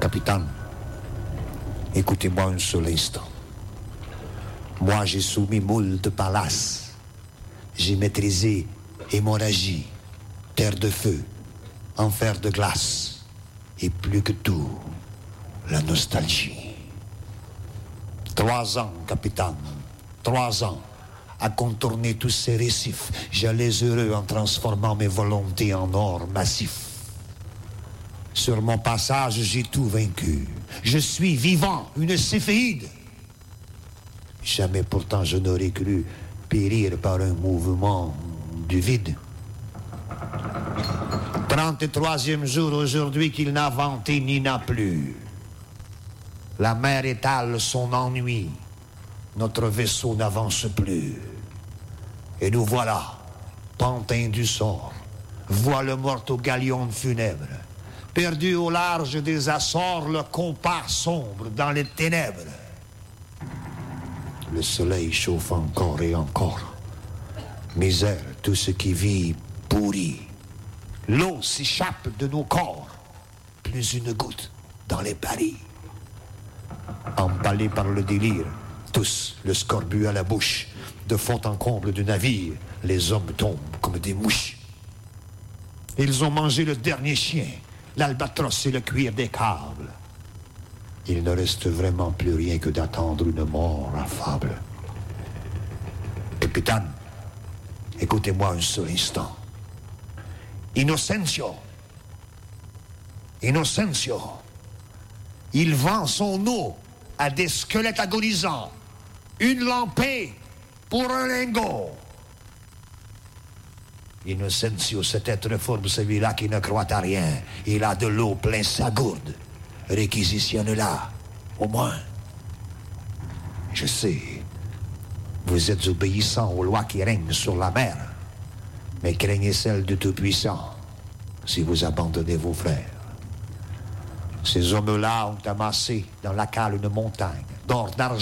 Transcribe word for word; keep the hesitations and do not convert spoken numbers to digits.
Capitaine, écoutez-moi un seul instant. Moi, j'ai soumis moult de palaces. J'ai maîtrisé hémorragie, terre de feu, enfer de glace, et plus que tout, la nostalgie. Trois ans, capitaine, trois ans, à contourner tous ces récifs. J'allais heureux en transformant mes volontés en or massif. Sur mon passage, j'ai tout vaincu. Je suis vivant, une céphéide. Jamais pourtant je n'aurais cru périr par un mouvement du vide. Trente-troisième jour aujourd'hui qu'il n'a vanté ni n'a plu. La mer étale son ennui. Notre vaisseau n'avance plus. Et nous voilà, pantins du sort, voile morte au galion funèbre, perdu au large des Açores, le compas sombre dans les ténèbres. Le soleil chauffe encore et encore. Misère, tout ce qui vit pourrit. L'eau s'échappe de nos corps, plus une goutte dans les paris. Emballés par le délire, tous le scorbut à la bouche, de fond en comble du navire, les hommes tombent comme des mouches. Ils ont mangé le dernier chien, l'albatros et le cuir des câbles. Il ne reste vraiment plus rien que d'attendre une mort affable. Capitaine, écoutez-moi un seul instant. Innocencio, Innocencio, il vend son eau à des squelettes agonisants. Une lampée pour un lingot. Innocencio, cet être forme, celui-là qui ne croit à rien. Il a de l'eau plein sa gourde. Réquisitionne-la, au moins. Je sais, vous êtes obéissants aux lois qui règnent sur la mer, mais craignez celles du Tout-Puissant si vous abandonnez vos frères. Ces hommes-là ont amassé dans la cale une montagne d'or, d'argent,